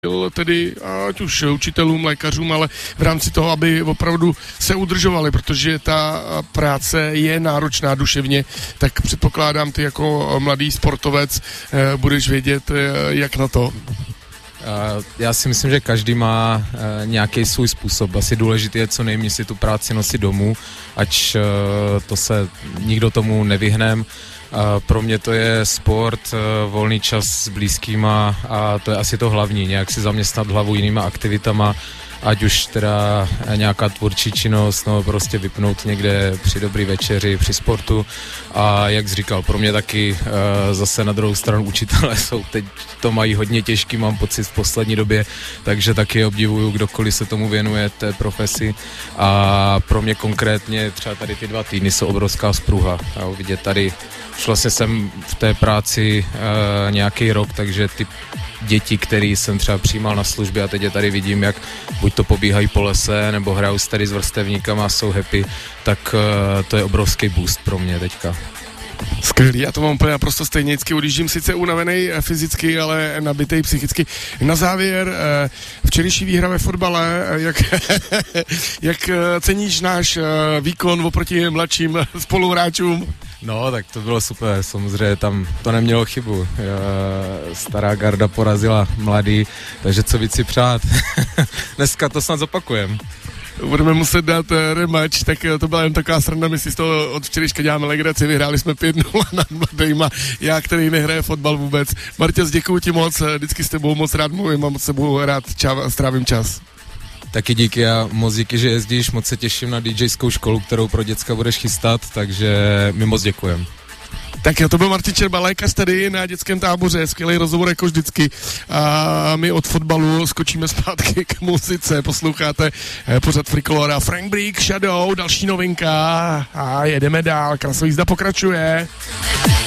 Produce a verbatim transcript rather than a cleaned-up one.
tedy ať už učitelům, lékařům, ale v rámci toho, aby opravdu se udržovali, protože ta práce je náročná duševně, tak předpokládám, ty jako mladý sportovec budeš vědět, jak na to. Já si myslím, že každý má nějaký svůj způsob. Asi důležité je co nejméně si tu práci nosit domů, ať to se nikdo tomu nevyhnem. Pro mě to je sport, volný čas s blízkýma a to je asi to hlavní, nějak si zaměstnat hlavu jinýma aktivitama, ať už teda nějaká tvůrčí činnost, no prostě vypnout někde při dobrý večeři, při sportu a jak jsi říkal, pro mě taky zase na druhou stranu učitelé jsou teď, to mají hodně těžký, mám pocit v poslední době, takže taky obdivuju, kdokoliv se tomu věnuje té profesi a pro mě konkrétně třeba tady ty dva týdny jsou obrovská spruha a vidět tady, už vlastně jsem v té práci e, nějaký rok, takže ty děti, který jsem třeba přijímal na službě a teď je tady vidím, jak buď to pobíhají po lese, nebo hrajou s tady s vrstevníkama a jsou happy, tak uh, to je obrovský boost pro mě teďka. Skvělý, já to mám úplně naprosto stejně, vždycky odjíždím sice unavený fyzicky, ale nabitej psychicky. Na závěr, včerejší výhra ve fotbale, jak, jak ceníš náš výkon oproti mladším spoluhráčům? No, tak to bylo super, samozřejmě tam to nemělo chybu. Stará garda porazila mladý, takže co víc si přát. Dneska to snad zopakujem. Budeme muset dát rematch, tak to byla jen taková sranda, my si z toho od včerejška děláme legraci, vyhráli jsme pět nula nad mladejma, já, který nehraje fotbal vůbec. Martěz, děkuju ti moc, vždycky s tebou moc rád mluvím a moc se budu rád ča- strávím čas. Taky díky a moc díky, že jezdíš, moc se těším na DJskou školu, kterou pro děcka budeš chystat, takže mi moc děkujem. Tak jo, to byl Martin Čerba, lékař tady na dětském táboře, skvělý rozhovor jako vždycky. A my od fotbalu skočíme zpátky k muzice, posloucháte pořad Frikolora, Frank Brick, Shadow, další novinka a jedeme dál, Krasová jízda pokračuje.